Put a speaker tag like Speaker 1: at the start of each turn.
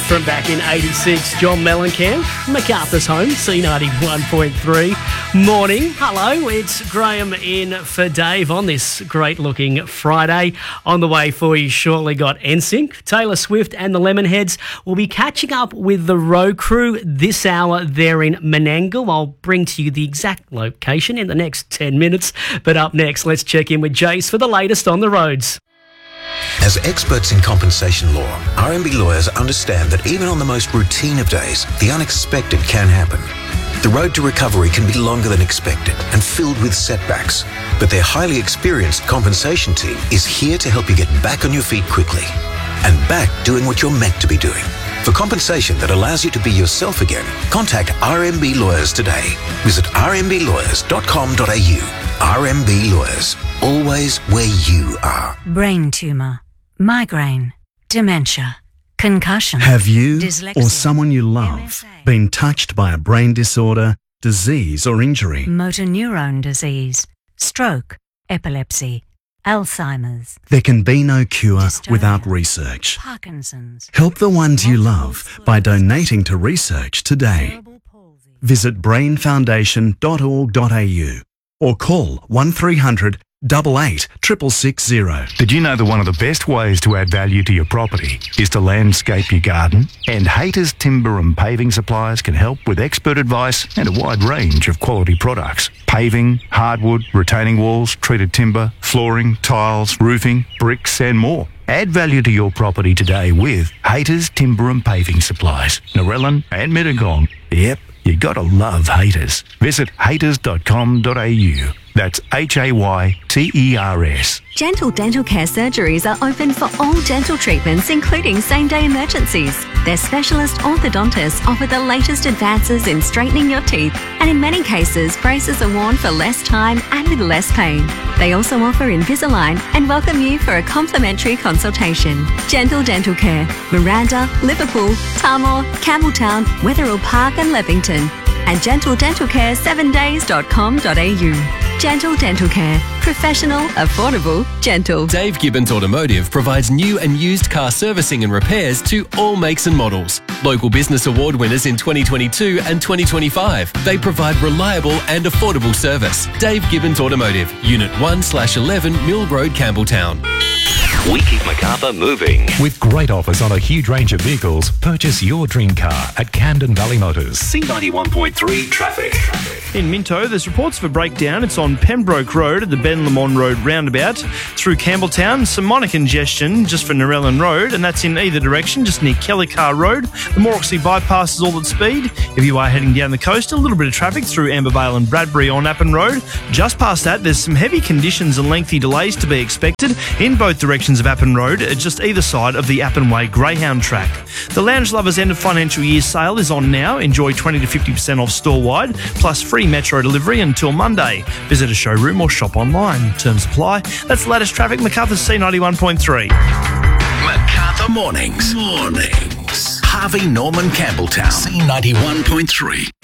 Speaker 1: from back in 86, John Mellencamp, MacArthur's home, C91.3. Morning. Hello, it's Graham in for Dave on this great-looking Friday. On the way for you shortly got NSYNC, Taylor Swift and the Lemonheads. We'll be catching up with the road crew this hour there in Menangle. I'll bring to you the exact location in the next 10 minutes. But up next, let's check in with Jace for the latest on the roads.
Speaker 2: As experts in compensation law, RMB lawyers understand that even on the most routine of days, the unexpected can happen. The road to recovery can be longer than expected and filled with setbacks, but their highly experienced compensation team is here to help you get back on your feet quickly and back doing what you're meant to be doing. For compensation that allows you to be yourself again, contact RMB Lawyers today. Visit rmblawyers.com.au. RMB Lawyers, always where you are.
Speaker 3: Brain tumour, migraine, dementia, concussion.
Speaker 4: Have you
Speaker 3: dyslexia,
Speaker 4: or someone you love
Speaker 3: MSA,
Speaker 4: been touched by a brain disorder, disease or injury?
Speaker 3: motor neurone disease, stroke, epilepsy, Alzheimer's,
Speaker 4: There can be no cure
Speaker 3: Dystonia,
Speaker 4: without research.
Speaker 3: Parkinson's,
Speaker 4: Help the ones you love by donating to research today.
Speaker 3: cerebral palsy.
Speaker 4: Visit brainfoundation.org.au or call 1300 88 660.
Speaker 5: Did you know that one of the best ways to add value to your property is to landscape your garden? And Haters Timber and Paving Supplies can help with expert advice and a wide range of quality products. Paving, hardwood, retaining walls, treated timber, flooring, tiles, roofing, bricks and more. Add value to your property today with Haters Timber and Paving Supplies, Narellan and Mittagong. Yep, you gotta love Haters. Visit haters.com.au. That's HAYTERS.
Speaker 6: Gentle Dental Care surgeries are open for all dental treatments, including same-day emergencies. Their specialist orthodontists offer the latest advances in straightening your teeth, and in many cases, braces are worn for less time and with less pain. They also offer Invisalign and welcome you for a complimentary consultation. Gentle Dental Care, Miranda, Liverpool, Tarmore, Campbelltown, Wetherill Park and Leppington. And gentledentalcare7days.com.au. Gentle Dental Care. Professional, affordable, gentle.
Speaker 7: Dave Gibbons Automotive provides new and used car servicing and repairs to all makes and models. Local Business Award winners in 2022 and 2025. They provide reliable and affordable service. Dave Gibbons Automotive, Unit 1/11 Mill Road, Campbelltown.
Speaker 8: We keep MacArthur moving.
Speaker 9: With great offers on a huge range of vehicles, purchase your dream car at Camden Valley Motors.
Speaker 8: C91.3 traffic.
Speaker 10: In Minto, there's reports of a breakdown. It's on Pembroke Road at the Ben Lamond Road roundabout through Campbelltown. Some minor congestion just for Narellan Road, and that's in either direction, just near Kellycar Road. The Morroxy bypass is all at speed. If you are heading down the coast, a little bit of traffic through Ambervale and Bradbury on Appin Road. Just past that, there's some heavy conditions and lengthy delays to be expected in both directions of Appin Road, just either side of the Appin Way Greyhound track. The Lounge Lovers end of financial year sale is on now. Enjoy 20 to 50% off store-wide, plus free Metro delivery until Monday. Visit a showroom or shop online. Terms apply. That's the latest traffic. MacArthur C91.3.
Speaker 8: MacArthur Mornings. Harvey Norman Campbelltown. C91.3.